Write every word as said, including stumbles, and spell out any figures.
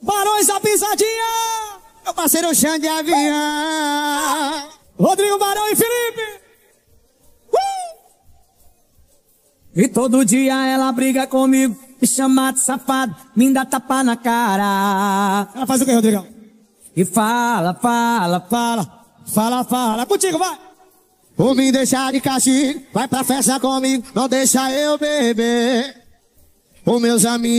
Barões da Pisadinha. Meu parceiro Xande Avião. Rodrigo Barão e Felipe. Uh! E todo dia ela briga comigo, me chama de safado, me dá tapa na cara. Ela faz o que, Rodrigão? E fala, fala, fala, fala, fala. Contigo, vai. Ou me deixar de castigo, vai pra festa comigo, não deixa eu beber. Os meus amigos